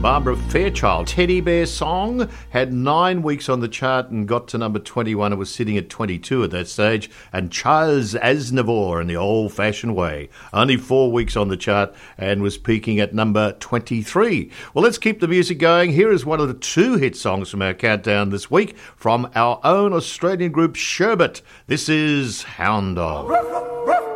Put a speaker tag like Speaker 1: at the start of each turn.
Speaker 1: Barbara Fairchild. Teddy Bear Song had 9 weeks on the chart and got to number 21. It was sitting at 22 at that stage. And Charles Aznavour in the old-fashioned way. Only 4 weeks on the chart and was peaking at number 23. Well, let's keep the music going. Here is one of the 2 hit songs from our countdown this week from our own Australian group Sherbet. This is Hound Dog.